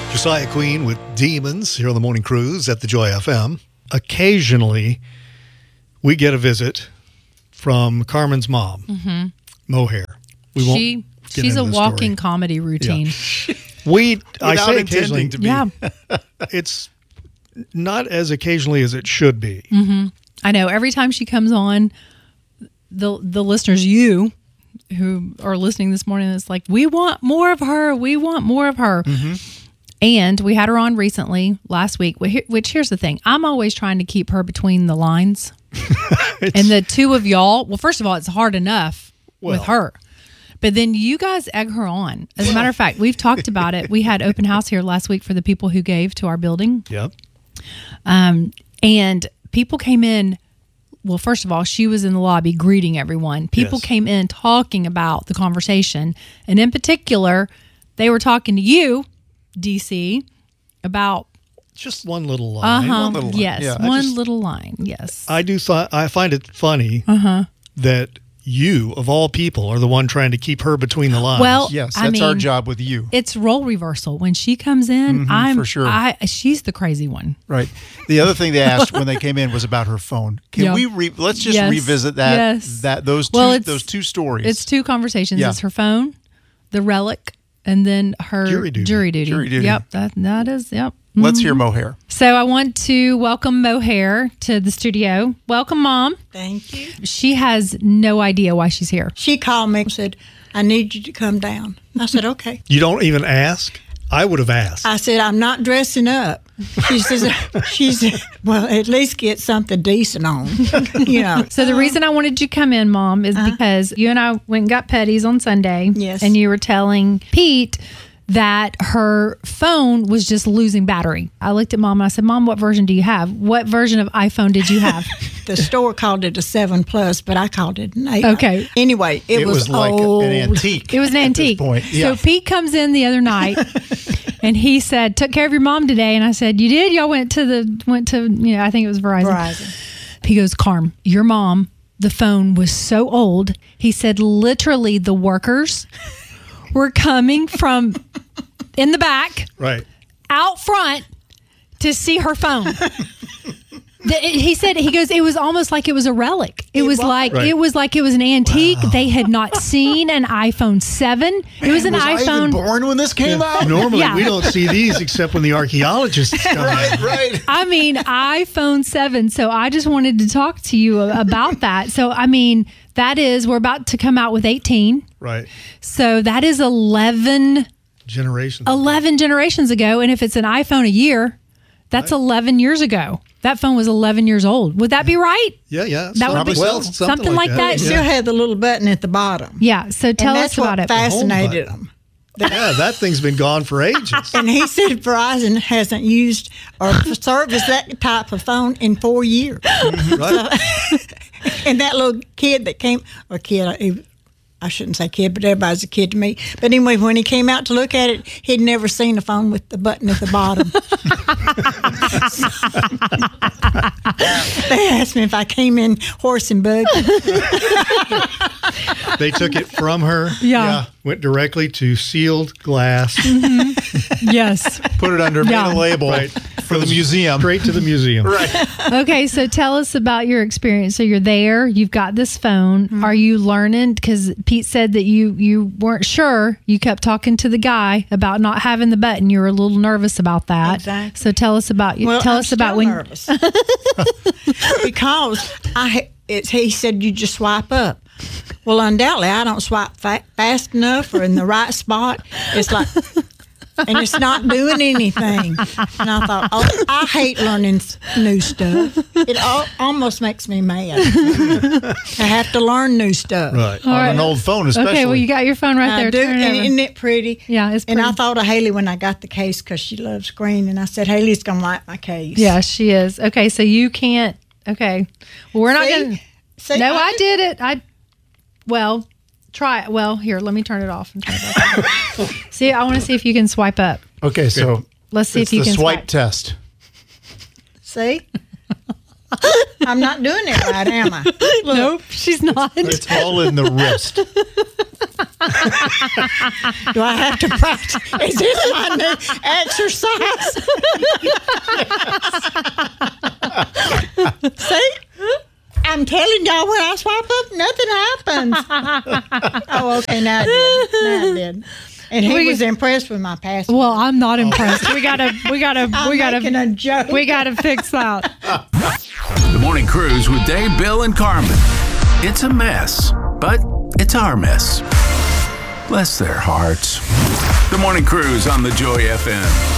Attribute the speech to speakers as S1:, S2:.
S1: Josiah Queen with Demons here on the Morning Cruise at the Joy FM. Occasionally, we get a visit from Carmen's mom, Mohair.
S2: She's a walking comedy routine.
S1: Yeah. I say
S3: intending
S1: occasionally
S3: to be.
S2: Yeah.
S1: It's not as occasionally as it should be.
S2: I know. Every time she comes on, the listeners, you who are listening this morning, it's like, we want more of her. We want more of her. And we had her on recently last week, which here's the thing. I'm always trying to keep her between the lines. And the two of y'all, well, first of all, it's hard enough with her. But then you guys egg her on. As a matter of fact, we've talked about it. We had open house here last week for the people who gave to our building.
S1: Yep.
S2: And people came in. Well, first of all, she was in the lobby greeting everyone. People came in talking about the conversation. And in particular, they were talking to you, DC, about
S1: just one little line.
S3: One little line.
S2: Yes,
S3: Yeah,
S2: one little line. Yes.
S1: I find it funny that you, of all people, are the one trying to keep her between the lines.
S2: Well,
S3: Yes,
S2: I
S3: that's our
S2: mean,
S3: job with you.
S2: It's role reversal. When she comes in,
S3: for sure.
S2: She's the crazy one.
S3: Right. The other thing they asked when they came in was about her phone. Can
S2: Yeah.
S3: we let's just
S2: Yes.
S3: revisit that
S2: Yes.
S3: those two stories.
S2: It's two conversations.
S3: Yeah.
S2: It's her phone, the relic, and then her
S1: Jury duty.
S3: Jury duty.
S2: Yep, that is. Yep.
S3: Let's hear Mohair.
S2: So I want to welcome Mohair to the studio. Welcome, Mom.
S4: Thank you.
S2: She has no idea why she's here.
S4: She called me and said, I need you to come down. I said, okay.
S1: You don't even ask? I would have asked.
S4: I said, I'm not dressing up. She said, well, at least get something decent on, you know.
S2: So the reason I wanted you to come in, Mom, is because you and I went and got petties on Sunday.
S4: Yes.
S2: And you were telling Pete that her phone was just losing battery. I looked at Mom and I said, Mom, what version do you have? What version of iPhone did you have?
S4: The store called it a 7 Plus, but I called it an 8.
S2: Okay.
S4: Anyway, it was
S3: like
S4: old.
S3: an antique.
S2: It was an antique.
S3: point. Yeah.
S2: So Pete comes in the other night and he said, took care of your mom today. And I said, you did? Y'all went to I think it was Verizon. He goes, Carm, your mom, the phone was so old. He said, literally the workers were coming from in the back,
S1: Right.
S2: out front to see her phone. He said, he goes, it was almost like it was a relic. It was like
S1: Right.
S2: it was an antique. They had not seen an iPhone 7. It was an
S3: was I even
S2: iPhone.
S3: born when this came out?
S1: Normally,
S2: Yeah.
S1: we don't see these except when the archaeologists come in.
S3: Right.
S2: I mean, iPhone 7. So I just wanted to talk to you about that. So, I mean, we're about to come out with 18.
S1: Right.
S2: So that is 11
S1: Generations.
S2: generations ago. And if it's an iPhone a year, that's 11 years ago. That phone was 11 years old. Would that be right?
S1: Yeah.
S2: That would be something like that.
S4: It still had the little button at the bottom.
S2: Yeah. So tell
S4: and
S2: us
S4: that's
S2: about
S4: what
S2: it.
S4: fascinated
S1: The home
S4: him.
S1: Yeah, that thing's been gone for ages.
S4: And he said Verizon hasn't used or serviced that type of phone in 4 years.
S1: Right.
S4: And that little kid that came, I shouldn't say kid, but everybody's a kid to me. But anyway, when he came out to look at it, he'd never seen a phone with the button at the bottom. They asked me if I came in horse and buggy.
S1: They took it from her.
S2: Yeah.
S1: Went directly to sealed glass.
S2: Yes.
S3: Put it under, made a label
S1: Right.
S3: for the museum.
S1: Straight to the museum.
S3: Right.
S2: Okay, so tell us about your experience. So you're there, you've got this phone. Are you learning? Because Pete said that you weren't sure. You kept talking to the guy about not having the button. You were a little nervous about that.
S4: Exactly.
S2: So tell us about
S4: Well,
S2: tell
S4: I'm
S2: us about
S4: still
S2: when.
S4: nervous. Because he said you just swipe up. Well, undoubtedly, I don't swipe fast enough or in the right spot. It's like, and it's not doing anything. And I thought, I hate learning new stuff. It almost makes me mad. I have to learn new stuff.
S1: Right.
S3: On an old phone, especially.
S2: Okay, well you got your phone right there.
S4: I do,
S2: Turn it
S4: and
S2: over.
S4: isn't it pretty?
S2: Yeah, it's pretty.
S4: And I thought of Haley when I got the case because she loves green, and I said, Haley's gonna like my case.
S2: Yeah, she is. Okay, so you can't. Okay, well we're not
S4: See?
S2: gonna.
S4: See,
S2: No, I did it. Well, try it. Well, here, let me turn it off. And turn it back on. See, I want to see if you can swipe up.
S3: Okay, so
S2: Let's see
S3: it's
S2: if you
S3: the
S2: can
S3: swipe test.
S4: See, I'm not doing it right, am I? Look,
S2: Nope, she's not.
S3: It's all in the wrist.
S4: do I have to practice? Is this my new exercise? See? I'm telling y'all, when I swipe up, nothing happens. Oh, okay, now it did. And he was impressed with my password.
S2: Well, I'm not impressed. We gotta
S4: making a joke.
S2: we gotta fix that.
S5: The Morning Cruise with Dave, Bill, and Carmen. It's a mess, but it's our mess. Bless their hearts. The Morning Cruise on the Joy FM.